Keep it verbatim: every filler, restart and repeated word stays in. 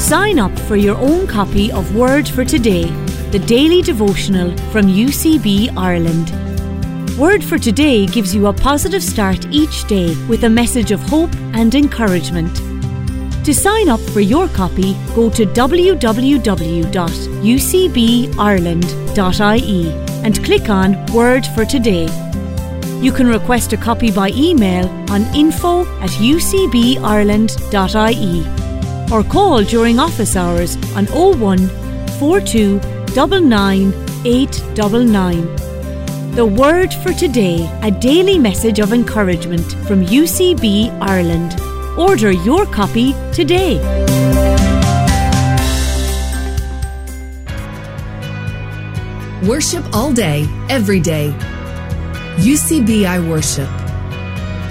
Sign up for your own copy of Word for Today, the daily devotional from U C B Ireland. Word for Today gives you a positive start each day with a message of hope and encouragement. To sign up for your copy, go to w w w dot u c b ireland dot i e and click on Word for Today. You can request a copy by email on info at u c b ireland dot i e or call during office hours on oh one, four two nine nine, eight nine nine. The Word for Today, a daily message of encouragement from U C B Ireland. Order your copy today. Worship all day, every day. U C B I Worship.